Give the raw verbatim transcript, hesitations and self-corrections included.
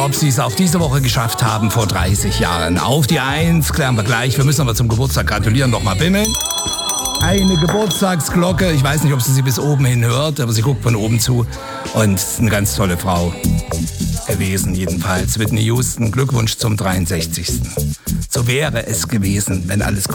ob sie es auch diese Woche geschafft haben vor dreißig Jahren. Auf die Eins klären wir gleich. Wir müssen aber zum Geburtstag gratulieren. Noch mal bimmeln. Eine Geburtstagsglocke. Ich weiß nicht, ob sie sie bis oben hin hört, aber sie guckt von oben zu. Und ist eine ganz tolle Frau gewesen jedenfalls. Whitney Houston, Glückwunsch zum dreiundsechzigsten So wäre es gewesen, wenn alles